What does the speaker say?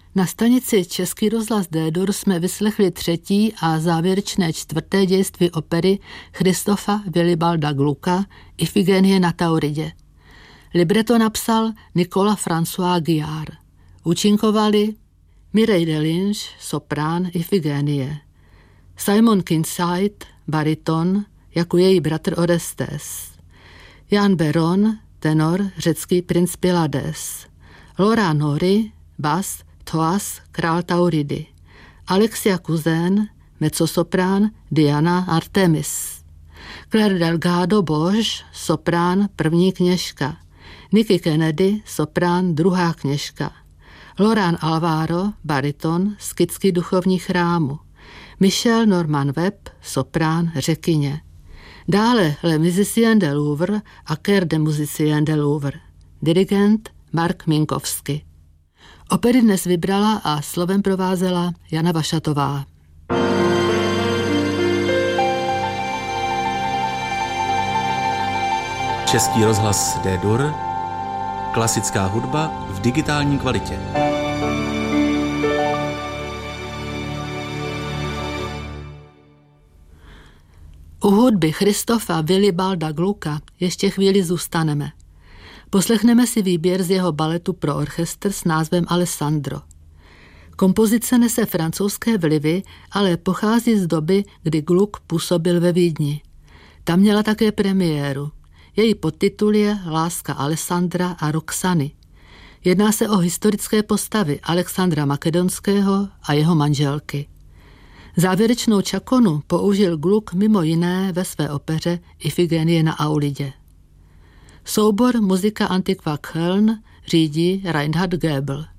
Na stanici Český rozhlas D-dur jsme vyslechli 3. a závěrečné 4. dějství opery Christopha Willibalda Glucka Ifigenie na Tauridě. Libreto napsal Nicolas François Guillard. Účinkovali Mireille Delinge, soprán Ifigenie, Simon Kincaid, bariton, jako její bratr Orestes, Jan Beron, tenor, řecký princ Pylades, Laura Nori, bas, Thoas, král Tauridy, Alexia Cousin, mezzosoprán, Diana Artemis, Claire Delgado Bosch, soprán, první kněžka, Nikki Kennedy, soprán, druhá kněžka, Laurent Alvaro, bariton, skitský duchovní chrámu, Michel Norman Webb, soprán, řekyně. Dále Le Musicien de Louvre a Chœur de Musiciens de Louvre. Dirigent Mark Minkowski. Opery dnes vybrala a slovem provázela Jana Vašatová. Český rozhlas D-dur, klasická hudba v digitální kvalitě. U hudby Christopha Willibalda Glucka ještě chvíli zůstaneme. Poslechneme si výběr z jeho baletu pro orchestr s názvem Alessandro. Kompozice nese francouzské vlivy, ale pochází z doby, kdy Gluck působil ve Vídni. Tam měla také premiéru. Její podtitul je Láska Alessandra a Roxany. Jedná se o historické postavy Alexandra Makedonského a jeho manželky. Závěrečnou čakonu použil Gluck mimo jiné ve své opeře Ifigenie na Aulidě. Soubor Muzika Antiqua Köln řídí Reinhard Goebel.